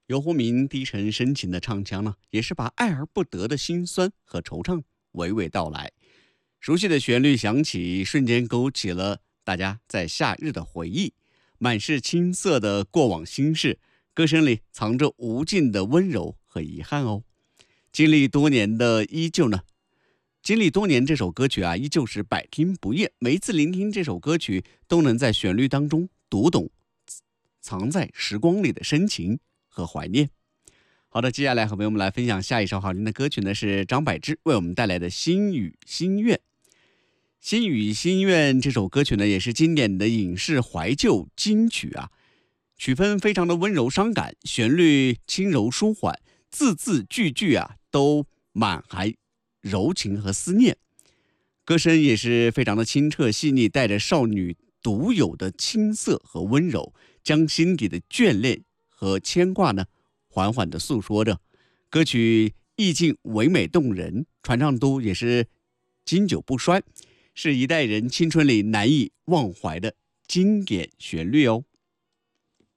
游鸿明低沉深情的唱腔呢，也是把爱而不得的辛酸和惆怅娓娓道来。熟悉的旋律响起，瞬间勾起了大家在夏日的回忆，满是青涩的过往心事，歌声里藏着无尽的温柔和遗憾哦。经历多年的依旧呢，经历多年这首歌曲啊，依旧是百听不厌。每一次聆听这首歌曲，都能在旋律当中读懂藏在时光里的深情和怀念。好的，接下来和朋友们来分享下一首好听的歌曲呢，是张柏芝为我们带来的《心语心愿》。《心语心愿》这首歌曲呢，也是经典的影视怀旧金曲啊，曲风非常的温柔伤感，旋律轻柔舒缓，字字句句啊都满含柔情和思念，歌声也是非常的清澈细腻，带着少女独有的青涩和温柔，将心底的眷恋和牵挂呢缓缓地诉说着。歌曲意境唯美动人，传唱度也是经久不衰，是一代人青春里难以忘怀的经典旋律哦。